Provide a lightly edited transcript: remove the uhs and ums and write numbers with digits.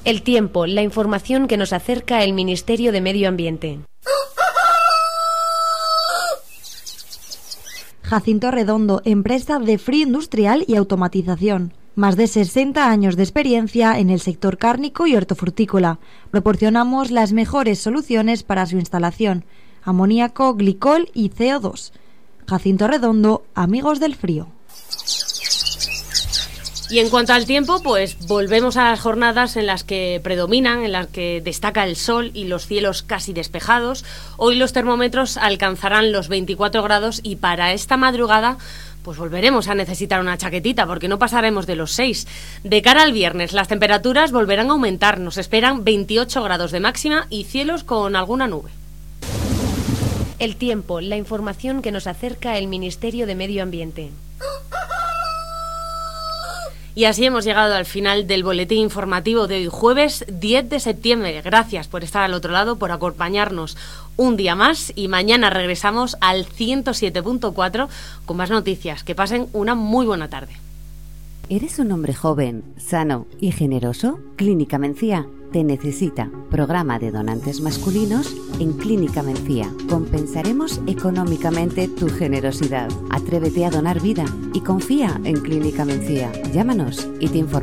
El tiempo, la información que nos acerca el Ministerio de Medio Ambiente. Jacinto Redondo, empresa de frío industrial y automatización. Más de 60 años de experiencia en el sector cárnico y hortofrutícola. Proporcionamos las mejores soluciones para su instalación: amoníaco, glicol y CO2. Jacinto Redondo, amigos del frío. Y en cuanto al tiempo, pues volvemos a las jornadas en las que predominan, en las que destaca el sol y los cielos casi despejados. Hoy los termómetros alcanzarán los 24 grados y para esta madrugada pues volveremos a necesitar una chaquetita porque no pasaremos de los 6. De cara al viernes, las temperaturas volverán a aumentar. Nos esperan 28 grados de máxima y cielos con alguna nube. El tiempo, la información que nos acerca el Ministerio de Medio Ambiente. Y así hemos llegado al final del boletín informativo de hoy, jueves 10 de septiembre. Gracias por estar al otro lado, por acompañarnos un día más y mañana regresamos al 107.4 con más noticias. Que pasen una muy buena tarde. ¿Eres un hombre joven, sano y generoso? Clínica Mencía te necesita. Programa de donantes masculinos en Clínica Mencía. Compensaremos económicamente tu generosidad. Atrévete a donar vida y confía en Clínica Mencía. Llámanos y te informamos.